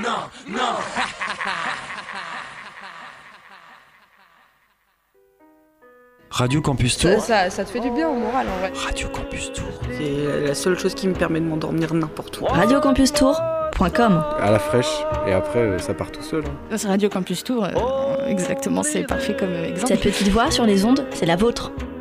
Radio Campus Tour. Ça te fait du bien au moral en vrai. Radio Campus Tour. C'est la seule chose qui me permet de m'endormir n'importe où. RadioCampusTour.com. À la fraîche, et après ça part tout seul. C'est Radio Campus Tour, exactement, c'est parfait comme exemple. Cette petite voix sur les ondes, c'est la vôtre.